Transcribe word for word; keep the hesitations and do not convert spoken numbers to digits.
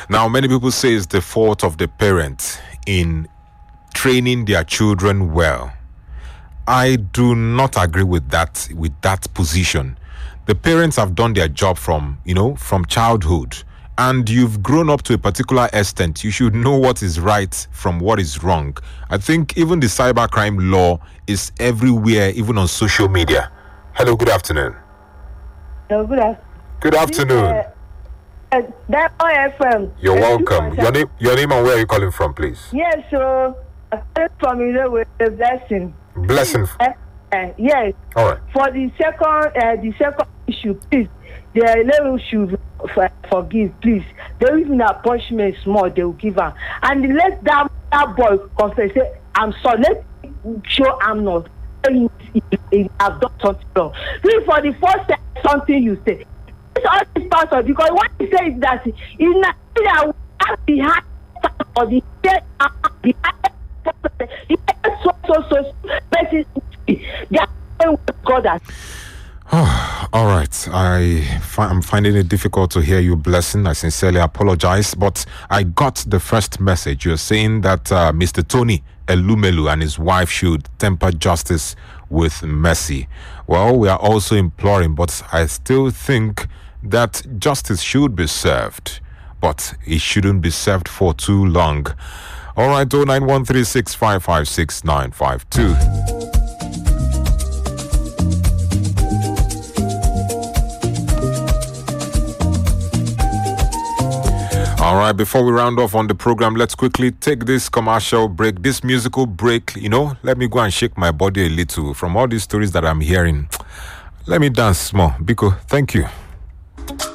Now, many people say it's the fault of the parents in training their children well. I do not agree with that, with that position. The parents have done their job from, you know, from childhood, and you've grown up to a particular extent. You should know what is right from what is wrong. I think even the cybercrime law is everywhere, even on social media. Hello, good afternoon. Hello, good afternoon. Good afternoon. Uh, uh, that F M. You're welcome. Your name, your name, and where are you calling from, please? Yes, so I'm from you know, with a blessing. Blessing. Uh, uh, yes. All right. For the second, uh, the second issue, please, the level should for, forgive, please. They will even a punishment small, they will give her, and let that, that boy confess. Say, I'm sorry. Let me show I'm not. He, he, he have done something wrong. Please, for the first time, something you say. It's all this pastor because what he says is that in Nigeria we have the high for the the so so so basically God has. All right. I fi- I'm finding it difficult to hear you, Blessing. I sincerely apologize, but I got the first message. You're saying that uh, Mister Tony Elumelu and his wife should temper justice with mercy. Well, we are also imploring, but I still think that justice should be served, but it shouldn't be served for too long. All right, oh nine one three six five five six nine five two. All right, before we round off on the program, let's quickly take this commercial break, this musical break. You know, let me go and shake my body a little from all these stories that I'm hearing. Let me dance more. Biko, thank you.